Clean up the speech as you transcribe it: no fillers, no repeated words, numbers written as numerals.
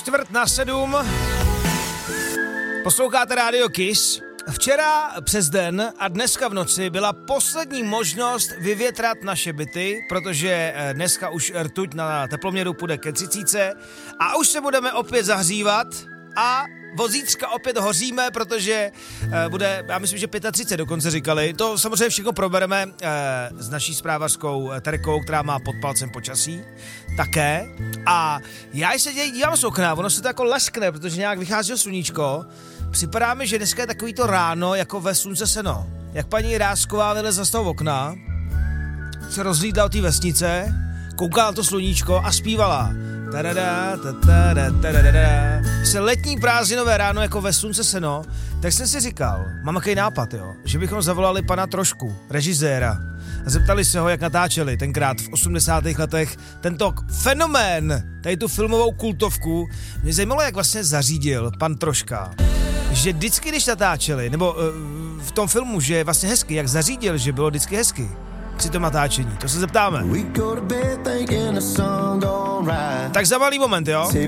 6:45. Posloucháte Radio Kiss. Včera přes den a dneska v noci byla poslední možnost vyvětrat naše byty, protože dneska už rtuť na teploměru půjde ke 30 a už se budeme opět zahřívat a od zítřka opět hoříme, protože bude, já myslím, že 35 dokonce říkali. To samozřejmě všechno probereme s naší zprávařskou Terkou, která má pod palcem počasí také. A já se dívám z okna, ono se to jako leskne, protože nějak vychází sluníčko. Připadá mi, že dneska je takový to ráno jako ve slunce seno. Jak paní Rásková vylezla z toho okna, se rozhlídla od té vesnice, koukala na to sluníčko a zpívala. Se letní prázdninové ráno jako ve slunce seno, tak jsem si říkal, mám takový nápad, jo, že bychom zavolali pana Trošku, režiséra, a zeptali se ho, jak natáčeli tenkrát v 80. letech tento fenomén, tady tu filmovou kultovku. Mě zajímalo, jak vlastně zařídil pan Troška, že vždycky, když natáčeli, nebo v tom filmu, že je vlastně hezky, jak zařídil, že bylo vždycky hezky při tom natáčení, to se zeptáme. Tak za malý moment, jo?